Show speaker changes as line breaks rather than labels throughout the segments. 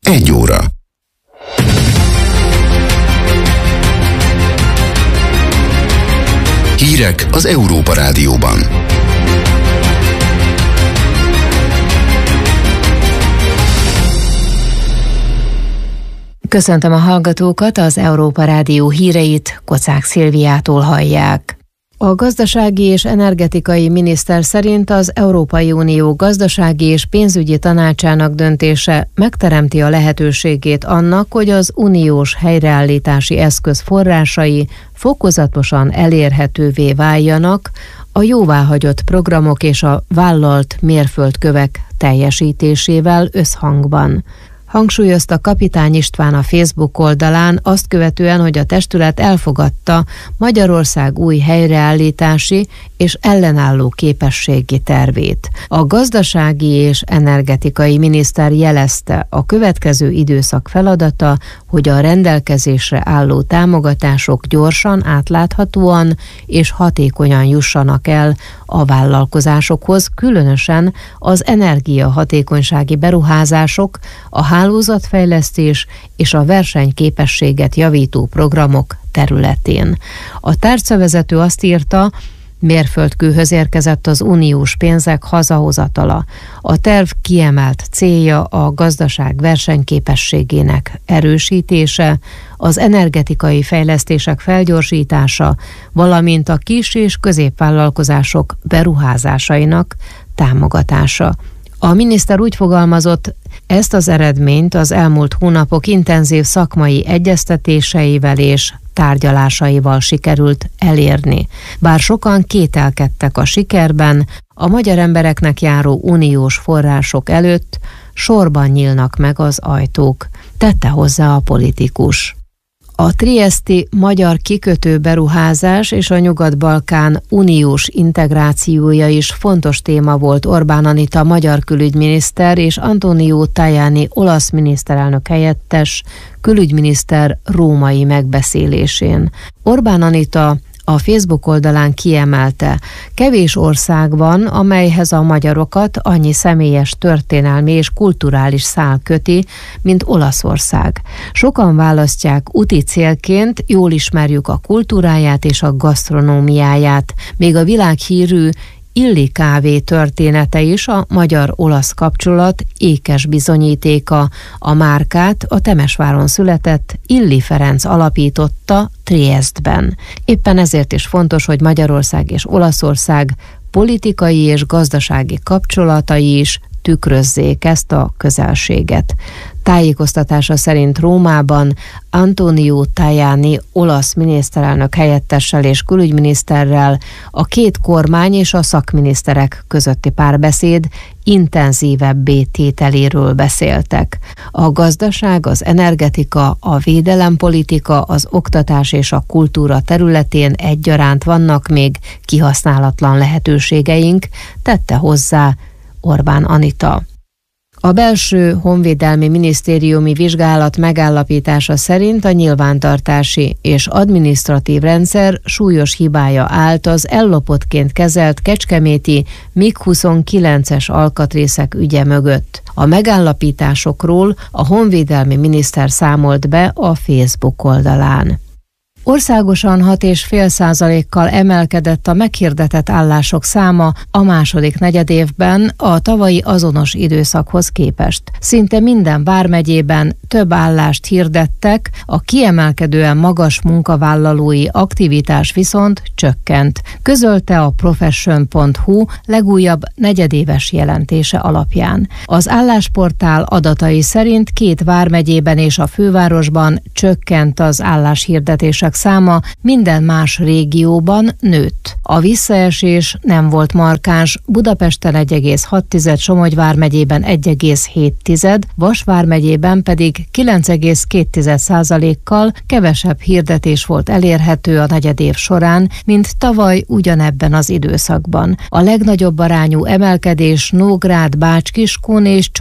1 óra. Hírek az Európa Rádióban.
Köszöntöm a hallgatókat, az Európa Rádió híreit Kocák Szilviától hallják. A gazdasági és energetikai miniszter szerint az Európai Unió gazdasági és pénzügyi tanácsának döntése megteremti a lehetőségét annak, hogy az uniós helyreállítási eszköz forrásai fokozatosan elérhetővé váljanak a jóváhagyott programok és a vállalt mérföldkövek teljesítésével összhangban. Hangsúlyozta Kapitány István a Facebook oldalán azt követően, hogy a testület elfogadta Magyarország új helyreállítási és ellenálló képességi tervét. A gazdasági és energetikai miniszter jelezte, a következő időszak feladata, hogy a rendelkezésre álló támogatások gyorsan, átláthatóan és hatékonyan jussanak el a vállalkozásokhoz, különösen az energiahatékonysági beruházások, a hálózatfejlesztés és a versenyképességet javító programok területén. A tárcavezető azt írta, mérföldkőhöz érkezett az uniós pénzek hazahozatala. A terv kiemelt célja a gazdaság versenyképességének erősítése, az energetikai fejlesztések felgyorsítása, valamint a kis- és középvállalkozások beruházásainak támogatása. A miniszter úgy fogalmazott, ezt az eredményt az elmúlt hónapok intenzív szakmai egyeztetéseivel és tárgyalásaival sikerült elérni. Bár sokan kételkedtek a sikerben, a magyar embereknek járó uniós források előtt sorban nyílnak meg az ajtók, tette hozzá a politikus. A trieszti magyar kikötő beruházás és a Nyugat-Balkán uniós integrációja is fontos téma volt Orbán Anita magyar külügyminiszter és Antonio Tajani olasz miniszterelnök helyettes külügyminiszter római megbeszélésén. Orbán Anita a Facebook oldalán kiemelte, kevés ország van, amelyhez a magyarokat annyi személyes történelmi és kulturális szál köti, mint Olaszország. Sokan választják úti célként, jól ismerjük a kultúráját és a gasztronómiáját, még a világhírű Illy kávé története is a magyar-olasz kapcsolat ékes bizonyítéka. A márkát a Temesváron született Illy Ferenc alapította Triesztben. Éppen ezért is fontos, hogy Magyarország és Olaszország politikai és gazdasági kapcsolatai is tükrözzék ezt a közelséget. Tájékoztatása szerint Rómában Antonio Tajani olasz miniszterelnök helyettessel és külügyminiszterrel a két kormány és a szakminiszterek közötti párbeszéd intenzívebbé tételéről beszéltek. A gazdaság, az energetika, a védelempolitika, az oktatás és a kultúra területén egyaránt vannak még kihasználatlan lehetőségeink, tette hozzá Orbán Anita. A belső honvédelmi minisztériumi vizsgálat megállapítása szerint a nyilvántartási és adminisztratív rendszer súlyos hibája állt az ellopottként kezelt kecskeméti MiG-29-es alkatrészek ügye mögött. A megállapításokról a honvédelmi miniszter számolt be a Facebook oldalán. Országosan 6,5%-kal emelkedett a meghirdetett állások száma a második negyedévben a tavalyi azonos időszakhoz képest. Szinte minden vármegyében több állást hirdettek, a kiemelkedően magas munkavállalói aktivitás viszont csökkent, közölte a Profession.hu legújabb negyedéves jelentése alapján. Az állásportál adatai szerint 2 vármegyében és a fővárosban csökkent az álláshirdetések száma, minden más régióban nőtt. A visszaesés nem volt markáns, Budapesten 1,6, Somogy vármegyében 1,7, Vas vármegyében pedig 9,2%-kal kevesebb hirdetés volt elérhető a negyedév során, mint tavaly ugyanebben az időszakban. A legnagyobb arányú emelkedés Nógrád, Bács-Kiskun és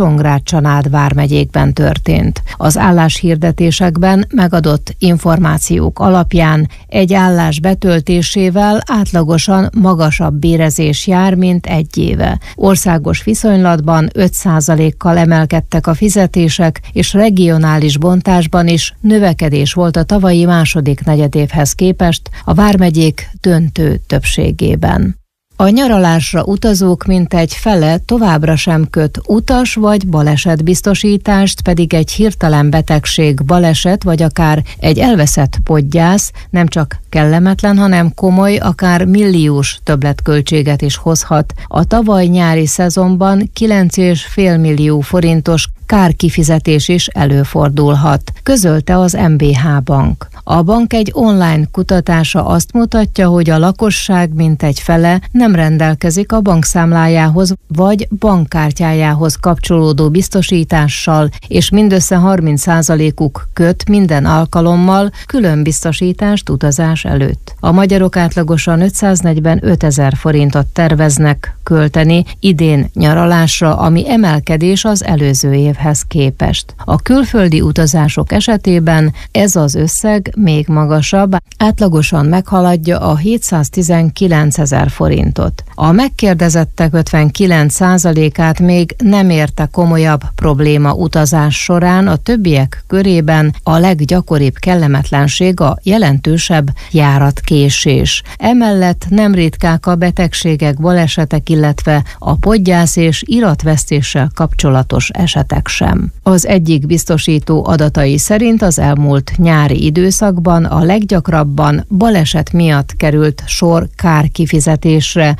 Csongrád-Csanád vármegyékben történt. Az álláshirdetésekben megadott információk alapján alapján egy állás betöltésével átlagosan magasabb bérezés jár, mint egy éve. Országos viszonylatban 5%-kal emelkedtek a fizetések, és regionális bontásban is növekedés volt a tavalyi második negyedévhez képest a vármegyék döntő többségében. A nyaralásra utazók mintegy fele továbbra sem köt utas vagy balesetbiztosítást, pedig egy hirtelen betegség, baleset vagy akár egy elveszett podgyász nem csak kellemetlen, hanem komoly, akár milliós többletköltséget is hozhat. A tavaly nyári szezonban 9,5 millió forintos kárkifizetés is előfordulhat, közölte az MBH Bank. A bank egy online kutatása azt mutatja, hogy a lakosság mintegy fele nem rendelkezik a bankszámlájához vagy bankkártyájához kapcsolódó biztosítással, és mindössze 30%-uk köt minden alkalommal külön biztosítást utazás előtt. A magyarok átlagosan 545 000 forintot terveznek költeni idén nyaralásra, ami emelkedés az előző évhez képest. A külföldi utazások esetében ez az összeg még magasabb, átlagosan meghaladja a 719 000 forintot. A megkérdezettek 59%-át még nem érte komolyabb probléma utazás során, a többiek körében a leggyakoribb kellemetlenség a jelentősebb járatkésés. Emellett nem ritkák a betegségek, balesetek, illetve a podgyász és iratvesztéssel kapcsolatos esetek sem. Az egyik biztosító adatai szerint az elmúlt nyári időszakban a leggyakrabban baleset miatt került sor kárkifizetésre.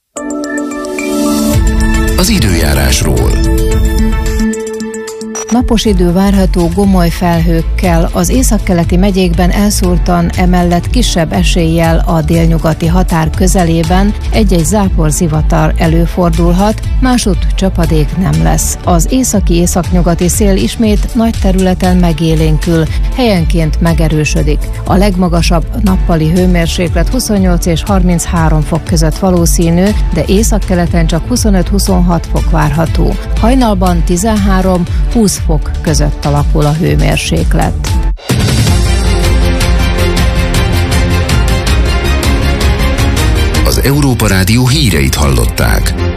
Az időjárásról.
Napos idő várható gomoly felhőkkel, az északkeleti megyékben elszórtan, emellett kisebb eséllyel a délnyugati határ közelében egy-egy záporzivatar előfordulhat, másutt csapadék nem lesz. Az északi-északnyugati szél ismét nagy területen megélénkül, helyenként megerősödik. A legmagasabb nappali hőmérséklet 28 és 33 fok között valószínű, de északkeleten csak 25-26 fok várható. Hajnalban 13-20 fok között alakul a hőmérséklet.
Az Európa Rádió híreit hallották.